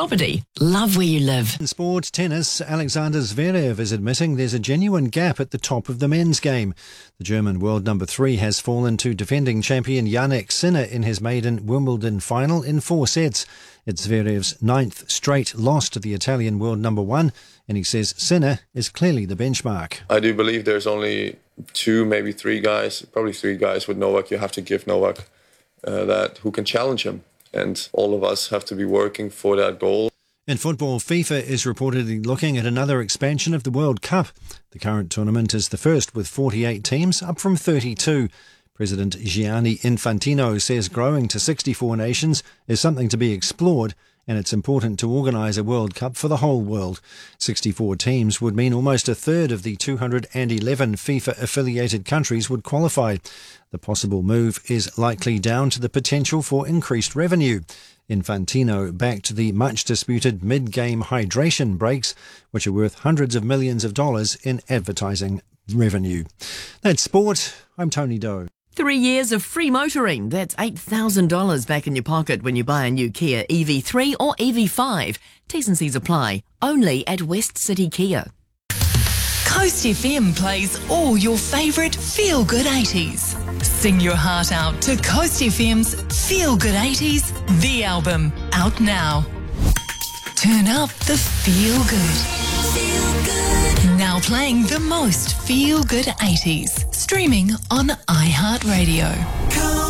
property. Love where you live. In sport tennis, Alexander Zverev is admitting there's a genuine gap at the top of the men's game. The German world number 3 has fallen to defending champion Jannik Sinner in his maiden Wimbledon final in 4 sets. It's Zverev's 9th straight loss to the Italian world number 1, and he says Sinner is clearly the benchmark. I do believe there's only 2, maybe 3 guys, probably 3 guys with Novak. You have to give Novak that who can challenge him. And all of us have to be working for that goal. In football, FIFA is reportedly looking at another expansion of the World Cup. The current tournament is the first with 48 teams, up from 32. President Gianni Infantino says growing to 64 nations is something to be explored, and it's important to organise a World Cup for the whole world. 64 teams would mean almost a third of the 211 FIFA-affiliated countries would qualify. The possible move is likely down to the potential for increased revenue. Infantino backed the much-disputed mid-game hydration breaks, which are worth hundreds of millions of dollars in advertising revenue. That's sport. I'm Tony Doe. 3 years of free motoring. That's $8,000 back in your pocket when you buy a new Kia EV3 or EV5. T's and C's apply. Only at West City Kia. Coast FM plays all your favourite feel-good 80s. Sing your heart out to Coast FM's Feel Good 80s, the album, out now. Turn up the feel good. Feel good. Now playing the most feel good 80s. Streaming on iHeartRadio.